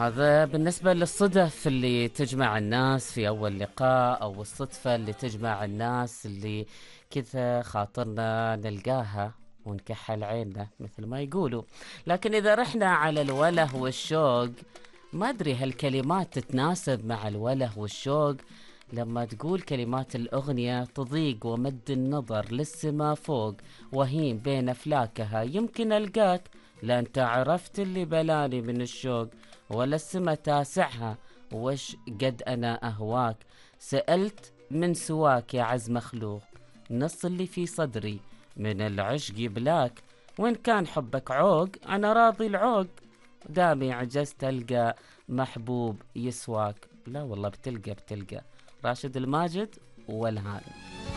هذا بالنسبة للصدف اللي تجمع الناس في أول لقاء، أو الصدفة اللي تجمع الناس اللي كذا خاطرنا نلقاها ونكحل عيننا مثل ما يقولوا. لكن إذا رحنا على الوله والشوق، ما أدري هالكلمات تتناسب مع الوله والشوق. لما تقول كلمات الأغنية: تضيق ومد النظر للسما فوق، وهيم بين أفلاكها يمكن ألقاك، لا أنت عرفت اللي بلاني من الشوق، ولا السما تاسعها، وش قد أنا أهواك، سألت من سواك يا عز مخلوق، نص اللي في صدري من العشق بلاك، وإن كان حبك عوق أنا راضي العوق، دامي عجزت ألقى محبوب يسواك. لا والله بتلقى راشد الماجد والهان.